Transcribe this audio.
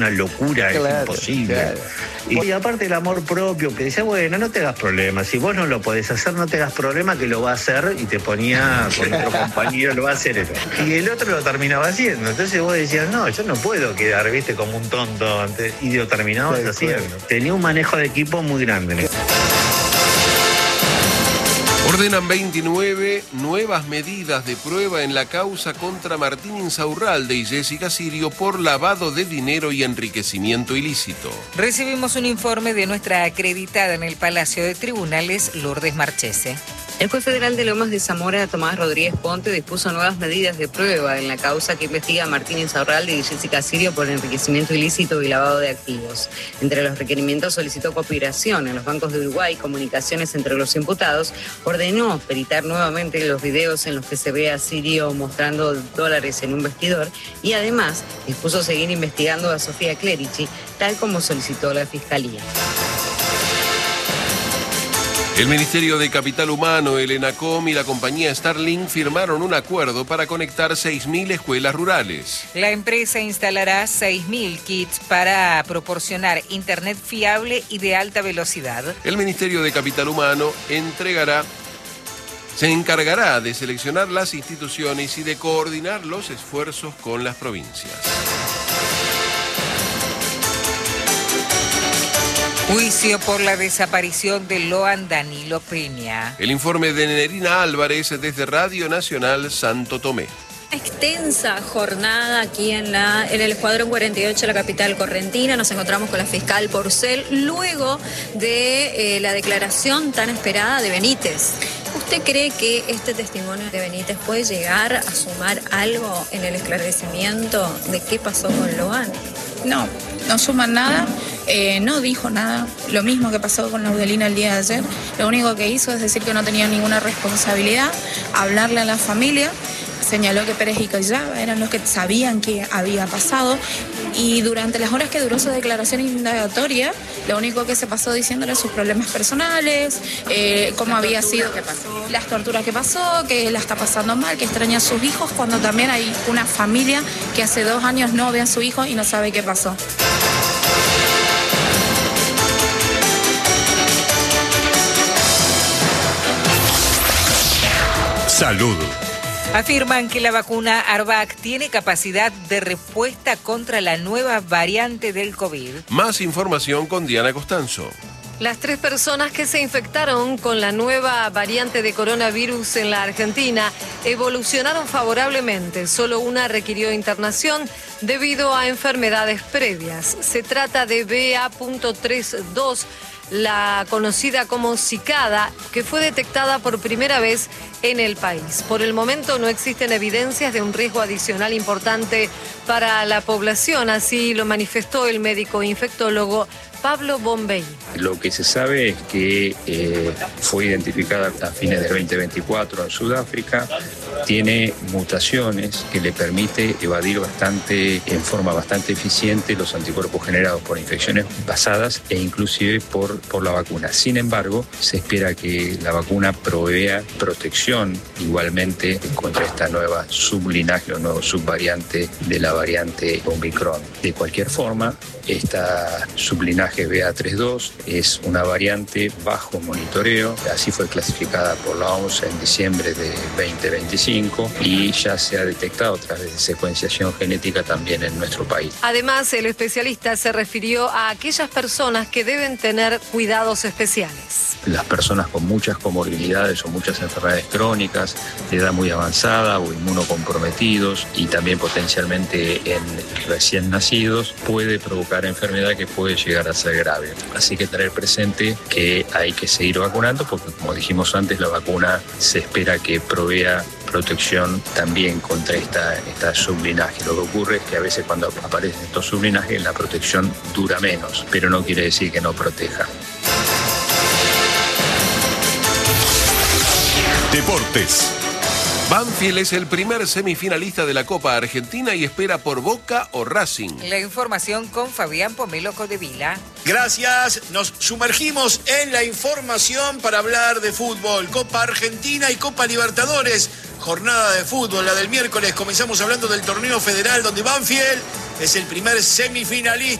una locura, claro, es imposible. Claro. Y aparte el amor propio, que decía, bueno, no te hagas problemas, si vos no lo podés hacer, no te hagas problema, que lo va a hacer, y te ponía con otro compañero, lo va a hacer eso. Y el otro lo terminaba haciendo, entonces vos decías, no, yo no puedo quedar, viste, como un tonto, y lo terminabas haciendo. Tenía un manejo de equipo muy grande. Ordenan 29 nuevas medidas de prueba en la causa contra Martín Insaurralde y Jessica Sirio por lavado de dinero y enriquecimiento ilícito. Recibimos un informe de nuestra acreditada en el Palacio de Tribunales, Lourdes Marchese. El juez federal de Lomas de Zamora, Tomás Rodríguez Ponte, dispuso nuevas medidas de prueba en la causa que investiga a Martín Insaurralde y Jessica Sirio por enriquecimiento ilícito y lavado de activos. Entre los requerimientos solicitó cooperación en los bancos de Uruguay, comunicaciones entre los imputados, ordenó peritar nuevamente los videos en los que se ve a Sirio mostrando dólares en un vestidor y además dispuso seguir investigando a Sofía Clerici, tal como solicitó la Fiscalía. El Ministerio de Capital Humano, el ENACOM y la compañía Starlink firmaron un acuerdo para conectar 6.000 escuelas rurales. La empresa instalará 6.000 kits para proporcionar internet fiable y de alta velocidad. El Ministerio de Capital Humano se encargará de seleccionar las instituciones y de coordinar los esfuerzos con las provincias. Juicio por la desaparición de Loan Danilo Peña. El informe de Nerina Álvarez desde Radio Nacional Santo Tomé. Extensa jornada aquí en el Escuadrón 48 de la capital correntina. Nos encontramos con la fiscal Porcel luego de la declaración tan esperada de Benítez. ¿Usted cree que este testimonio de Benítez puede llegar a sumar algo en el esclarecimiento de qué pasó con Loan? No suman nada, no dijo nada, lo mismo que pasó con Laudelina el día de ayer. Lo único que hizo es decir que no tenía ninguna responsabilidad, hablarle a la familia. Señaló que Pérez y Callaba eran los que sabían que había pasado y durante las horas que duró su declaración indagatoria, lo único que se pasó diciendo era sus problemas personales, cómo había sido, las torturas que pasó, que la está pasando mal, que extraña a sus hijos, cuando también hay una familia que hace 2 años no ve a su hijo y no sabe qué pasó. Salud. Afirman que la vacuna Arvac tiene capacidad de respuesta contra la nueva variante del COVID. Más información con Diana Costanzo. Las 3 personas que se infectaron con la nueva variante de coronavirus en la Argentina evolucionaron favorablemente. Solo una requirió internación debido a enfermedades previas. Se trata de BA.32, la conocida como zika, que fue detectada por primera vez en el país. Por el momento no existen evidencias de un riesgo adicional importante para la población, así lo manifestó el médico infectólogo Pablo Bombay. Lo que se sabe es que fue identificada a fines del 2024 en Sudáfrica, tiene mutaciones que le permite evadir en forma bastante eficiente los anticuerpos generados por infecciones pasadas e inclusive por la vacuna. Sin embargo, se espera que la vacuna provea protección igualmente contra esta nueva sublinaje o nueva subvariante de la variante Omicron. De cualquier forma, esta sublinaje BA.32 es una variante bajo monitoreo, así fue clasificada por la OMS en diciembre de 2025 y ya se ha detectado a través de secuenciación genética también en nuestro país. Además, el especialista se refirió a aquellas personas que deben tener cuidados especiales. Las personas con muchas comorbilidades o muchas enfermedades crónicas de edad muy avanzada o inmunocomprometidos y también potencialmente en recién nacidos puede provocar enfermedad que puede llegar a ser grave. Así que tener presente que hay que seguir vacunando porque, como dijimos antes, la vacuna se espera que provea protección también contra esta sublinaje. Lo que ocurre es que a veces cuando aparecen estos sublinajes la protección dura menos, pero no quiere decir que no proteja. Deportes. Banfield es el primer semifinalista de la Copa Argentina y espera por Boca o Racing. La información con Fabián Pomelo Codevila. Gracias, nos sumergimos en la información para hablar de fútbol. Copa Argentina y Copa Libertadores. Jornada de fútbol, la del miércoles. Comenzamos hablando del torneo federal donde Banfield es el primer semifinalista